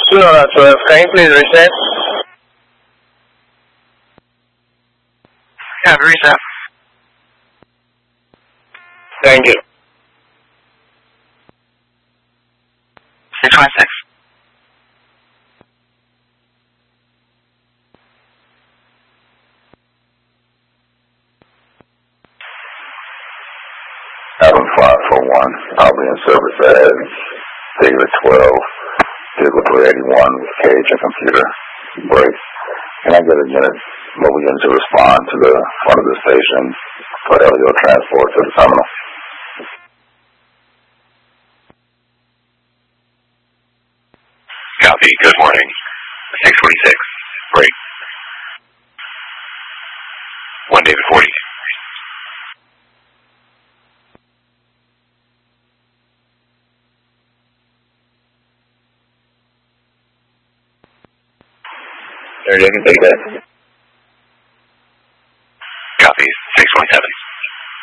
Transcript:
212, can you please reset? Yeah, reset. Thank you. 626. Adam 541, I'll be in service as Digger 12, Digger 381, cage and computer break. Can I get a unit, mobile unit to respond to the front of the station for LEO transport to the terminal? Copy, good morning. 646, break. 1 David 40. I can take that. Copy, 627.